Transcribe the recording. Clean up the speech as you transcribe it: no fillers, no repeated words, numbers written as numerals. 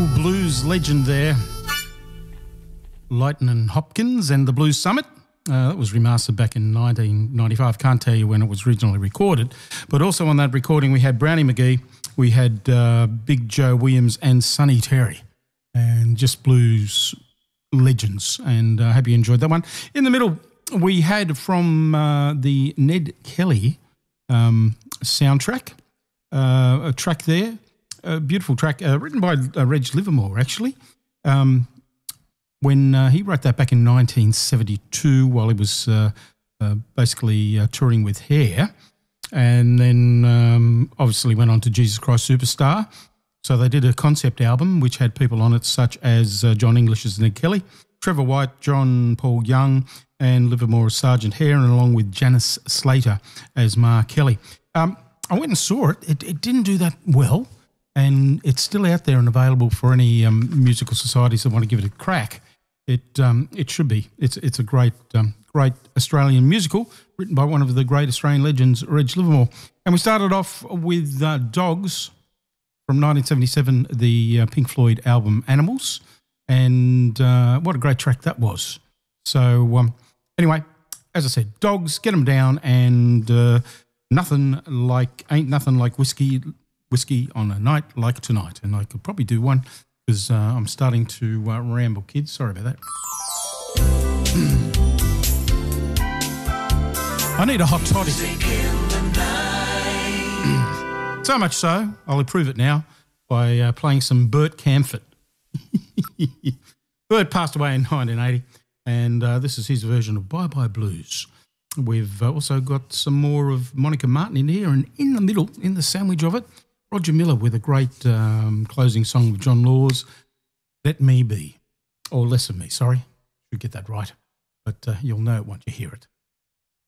blues legend there, Lightnin' Hopkins and the Blues Summit. That was remastered back in 1995. Can't tell you when it was originally recorded. But also on that recording we had Brownie McGhee, we had Big Joe Williams and Sonny Terry, and just blues legends. And I hope you enjoyed that one. In the middle we had from the Ned Kelly soundtrack, a track there, a beautiful track written by Reg Livermore, actually. When he wrote that back in 1972 while he was basically touring with Hair, and then obviously went on to Jesus Christ Superstar. So they did a concept album which had people on it such as John English as Ned Kelly, Trevor White, John Paul Young, and Livermore as Sergeant Hare, and along with Janice Slater as Ma Kelly. I went and saw it. It didn't do that well, and it's still out there and available for any musical societies that want to give it a crack. It should be. It's a great Australian musical written by one of the great Australian legends, Reg Livermore. And we started off with Dogs from 1977, the Pink Floyd album Animals, and what a great track that was. So anyway, as I said, Dogs, get them down, and ain't nothing like whiskey on a night like tonight. And I could probably do one because I'm starting to ramble, kids. Sorry about that. I need a hot toddy. So much so, I'll improve it now by playing some Bert Camford. Bert passed away in 1980, and this is his version of Bye Bye Blues. We've also got some more of Monica Martin in here, and in the middle, in the sandwich of it, Roger Miller with a great closing song with John Laws, Let Me Be, or Less of Me, sorry. Should get that right, but you'll know it once you hear it.